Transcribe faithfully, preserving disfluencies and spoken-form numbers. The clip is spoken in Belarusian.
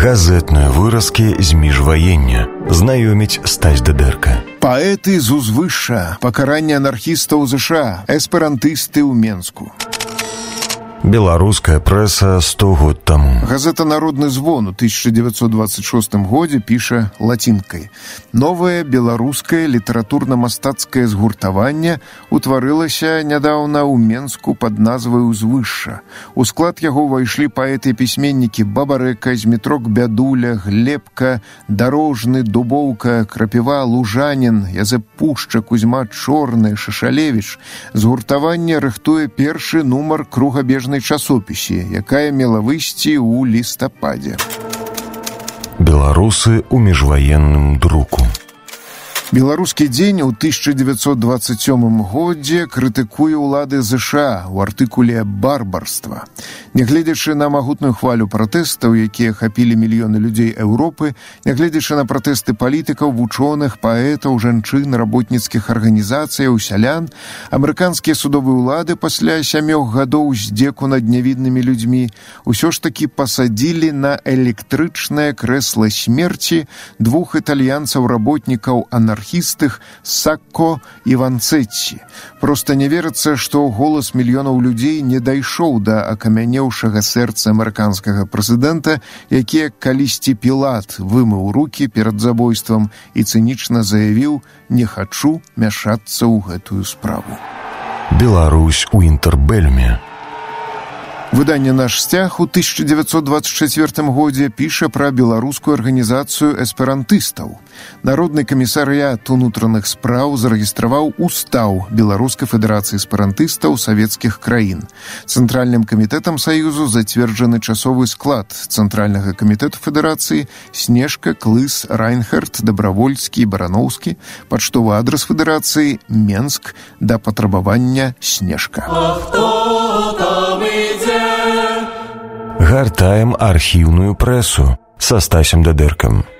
Газетныя выразкі з міжваення. Знаёміць Стась Дыдэрка. Паэты з узвышша. Пакаранне анархістаў ЗША. Эсперантысты ў Менску. Беларуская прэса сто год таму. Газета «Народны звон» у тысяча девятьсот двадцать шостым годзе піша лацінкай. Новае беларускае літаратурна-мастацкае згуртаванне утварылася нядаўна ў Менску пад назвай «Узвышша». У склад яго ўвайшлі паэты і пісьменнікі Бабарэка, Змітрок Бядуля, Глебка, Дарожны, Дубоўка, Крапіва, Лужанін, Язэп Пушча, Кузьма Чорны, Шашалевіч. Згуртаванне рыхтуе першы нумар кругабежнай часопісе, якая мела выйсці ў лістападзе. Беларусы ў міжваенным друку. Беларускі дзень у тысяча девятьсот двадцать сёмым годзе крытыкуе ўлады ЗША ў артыкуле «Барбарства». Нягледзячы на магутную хвалю пратэстаў, якія хапілі мільёны людзей Еўропы, нягледзячы на пратэсты палітыкаў, вучоных, паэтаў, жанчын, работніцкіх арганізацыяў, сялян, амерыканскія судовыя ўлады пасля сямёх гадоў здзеку над нявіднымі людзьмі усё ж такі пасадзілі на электрычнае крэсла смерці двух італьянцаў-работнікаў анархістых Сакко і Ванцэцці. Проста не верыцца, што голас мільёнаў людзей не дайшоў да акамянеўшага сэрца амерыканскага прэзідэнта, які калісьці Пілат вымыў рукі перад забойствам і цынічна заявіў: «Не хачу мяшацца ў гэтую справу». Беларусь у інтэрбэльме. Выданне «Наш сцяг» у тысяча девятьсот двадцать четвёртым годзе піша пра беларускую арганізацыю эсперантыстаў. Народны камісарыят унутраных спраў зарэгістраваў устаў Беларускай федэрацыі эсперантыстаў савецкіх краін. Цэнтральным камітэтам Саюзу зацверджаны часовы склад Цэнтральнага камітэту федэрацыі: Снежка, Клыс, Райнхард, Дабравольскі і Бараноўскі. Пачтовы адрас федэрацыі: Менск, да патрабавання Снежка. Гартаем архіўную прэсу са Стасем Дыдэркам.